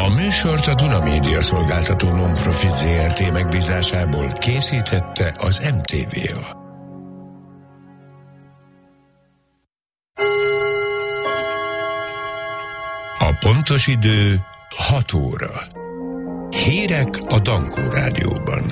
A műsort a Duna Média Szolgáltató Non-Profit Zrt. Megbízásából készítette az MTVA. A pontos idő 6 óra. Hírek a Dankó Rádióban.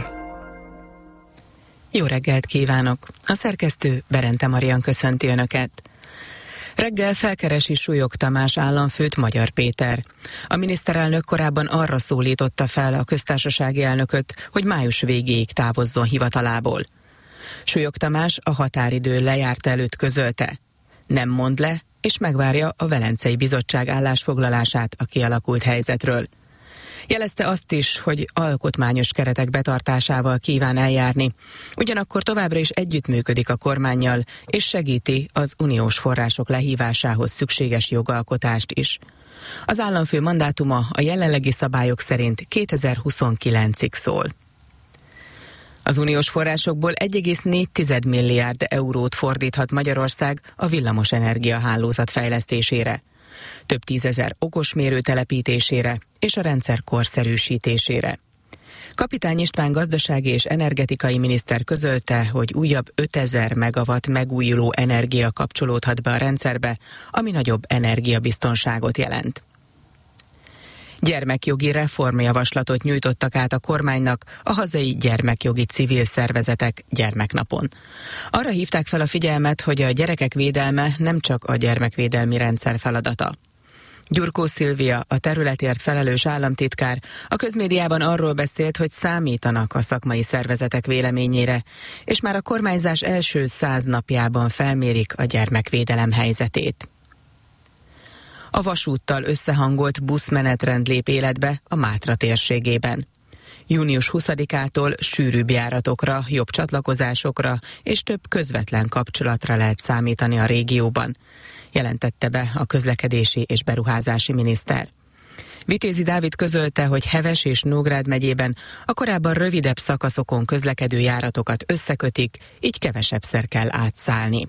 Jó reggelt kívánok! A szerkesztő Berente Marian köszönti Önöket. Reggel felkeresi Súlyog Tamás államfőt Magyar Péter. A miniszterelnök korábban arra szólította fel a köztársasági elnököt, hogy május végéig távozzon hivatalából. Súlyog Tamás a határidő lejárt előtt közölte: nem mond le, és megvárja a Velencei Bizottság állásfoglalását a kialakult helyzetről. Jelezte azt is, hogy alkotmányos keretek betartásával kíván eljárni, ugyanakkor továbbra is együttműködik a kormánnyal, és segíti az uniós források lehívásához szükséges jogalkotást is. Az államfő mandátuma a jelenlegi szabályok szerint 2029-ig szól. Az uniós forrásokból 1,4 milliárd eurót fordíthat Magyarország a villamosenergia hálózat fejlesztésére, több tízezer okosmérő telepítésére és a rendszer korszerűsítésére. Kapitány István gazdasági és energetikai miniszter közölte, hogy újabb 5000 megawatt megújuló energia kapcsolódhat be a rendszerbe, ami nagyobb energiabiztonságot jelent. Gyermekjogi reformjavaslatot nyújtottak át a kormánynak a hazai gyermekjogi civil szervezetek gyermeknapon. Arra hívták fel a figyelmet, hogy a gyerekek védelme nem csak a gyermekvédelmi rendszer feladata. Gyurkó Szilvia, a területért felelős államtitkár, a közmédiában arról beszélt, hogy számítanak a szakmai szervezetek véleményére, és már a kormányzás első 100 napjában felmérik a gyermekvédelem helyzetét. A vasúttal összehangolt buszmenetrend lép életbe a Mátra térségében. Június 20-ától sűrűbb járatokra, jobb csatlakozásokra és több közvetlen kapcsolatra lehet számítani a régióban, jelentette be a közlekedési és beruházási miniszter. Vitézi Dávid közölte, hogy Heves és Nógrád megyében a korábban rövidebb szakaszokon közlekedő járatokat összekötik, így kevesebbszer kell átszállni.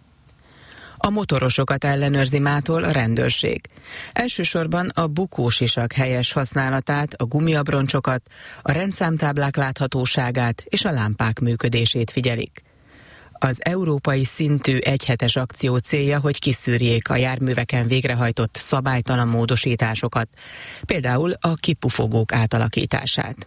A motorosokat ellenőrzi mától a rendőrség. Elsősorban a bukósisak helyes használatát, a gumiabroncsokat, a rendszámtáblák láthatóságát és a lámpák működését figyelik. Az európai szintű egyhetes akció célja, hogy kiszűrjék a járműveken végrehajtott szabálytalan módosításokat, például a kipufogók átalakítását.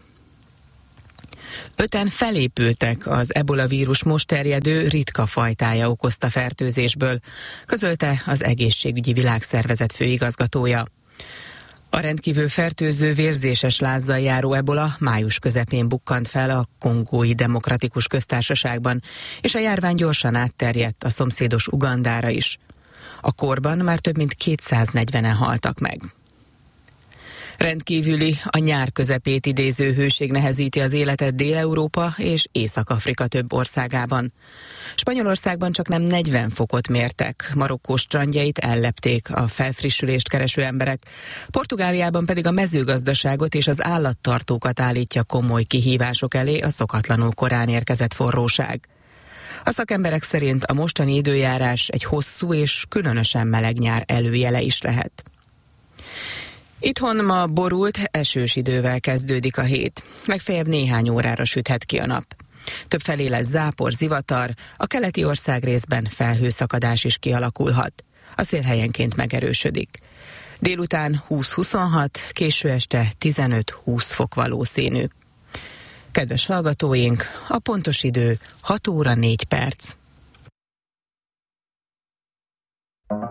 5-en felépültek az ebola vírus most terjedő ritka fajtája okozta fertőzésből, közölte az Egészségügyi Világszervezet főigazgatója. A rendkívül fertőző vérzéses lázzal járó ebola május közepén bukkant fel a Kongói Demokratikus Köztársaságban, és a járvány gyorsan átterjedt a szomszédos Ugandára is. A korban már több mint 240-en haltak meg. Rendkívüli, a nyár közepét idéző hőség nehezíti az életet Dél-Európa és Észak-Afrika több országában. Spanyolországban csaknem 40 fokot mértek, Marokkó strandjait ellepték a felfrissülést kereső emberek, Portugáliában pedig a mezőgazdaságot és az állattartókat állítja komoly kihívások elé a szokatlanul korán érkezett forróság. A szakemberek szerint a mostani időjárás egy hosszú és különösen meleg nyár előjele is lehet. Itthon ma borult, esős idővel kezdődik a hét. Legfeljebb néhány órára süthet ki a nap. Többfelé lesz zápor, zivatar, a keleti országrészben felhőszakadás is kialakulhat. A szél helyenként megerősödik. Délután 20-26, késő este 15-20 fok valószínű. Kedves hallgatóink, a pontos idő 6 óra 4 perc.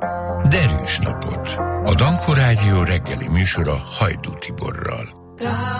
Derűs napot! A Dankó Rádió reggeli műsora Hajdú Tiborral.